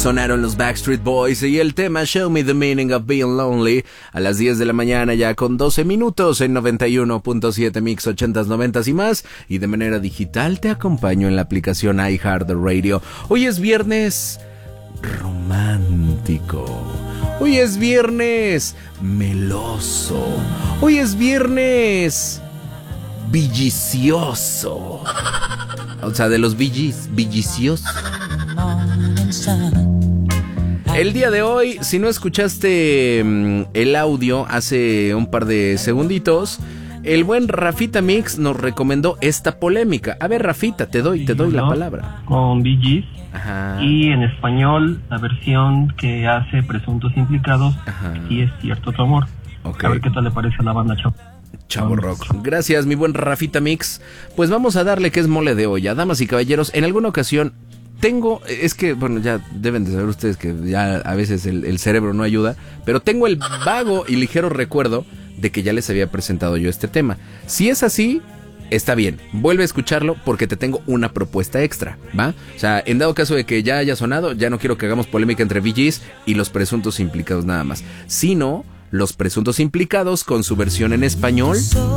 Sonaron los Backstreet Boys y el tema Show Me the Meaning of Being Lonely a las 10 de la mañana ya con 12 minutos en 91.7 Mix 80s, 90s y más. Y de manera digital te acompaño en la aplicación iHeartRadio. Hoy es viernes romántico. Hoy es viernes meloso. Hoy es viernes villicioso. O sea, de los villiciosos. El día de hoy, si no escuchaste el audio hace un par de segunditos, el buen Rafita Mix nos recomendó esta polémica. A ver, Rafita, te doy la palabra. Con Bee Gees. Ajá. Y en español, la versión que hace Presuntos Implicados, Y es cierto tu amor. Okay. A ver qué tal le parece a la banda Chavo Rock. Gracias, mi buen Rafita Mix. Pues vamos a darle que es mole de olla. Damas y caballeros, en alguna ocasión es que, bueno, ya deben de saber ustedes que ya a veces el cerebro no ayuda, pero tengo el vago y ligero recuerdo de que ya les había presentado yo este tema. Si es así, está bien, vuelve a escucharlo porque te tengo una propuesta extra, ¿va? O sea, en dado caso de que ya haya sonado, ya no quiero que hagamos polémica entre Bee Gees y los presuntos implicados nada más, sino los presuntos implicados con su versión en español